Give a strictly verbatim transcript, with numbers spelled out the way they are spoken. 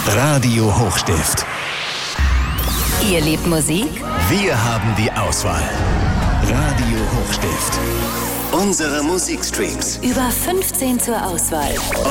Radio Hochstift. Ihr liebt Musik? Wir haben die Auswahl. Radio Hochstift. Unsere Musikstreams. Über fünfzehn zur Auswahl.